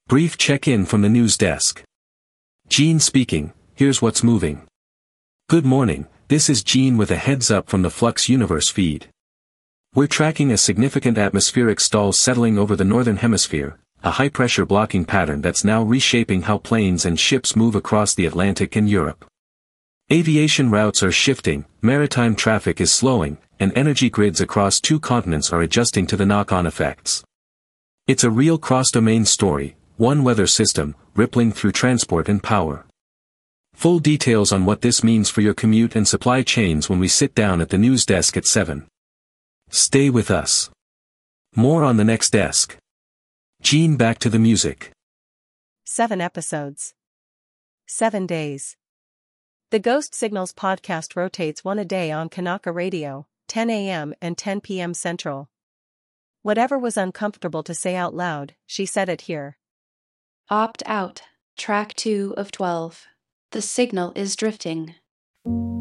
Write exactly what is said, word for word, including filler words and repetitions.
Brief check-in from the news desk. Gene speaking, here's what's moving. Good morning, this is Gene with a heads up from the Flux Universe feed. We're tracking a significant atmospheric stall settling over the northern hemisphere, a high-pressure blocking pattern that's now reshaping how planes and ships move across the Atlantic and Europe. Aviation routes are shifting, maritime traffic is slowing, and energy grids across two continents are adjusting to the knock-on effects. It's a real cross-domain story, one weather system, rippling through transport and power. Full details on what this means for your commute and supply chains when we sit down at the news desk at seven. Stay with us. More on the next desk. Gene, back to the music. Seven episodes. Seven days. The Ghost Signals podcast rotates one a day on Kanaka Radio, ten a m and ten p m Central. Whatever was uncomfortable to say out loud, she said it here. Opt out. Track two of twelve. The signal is drifting.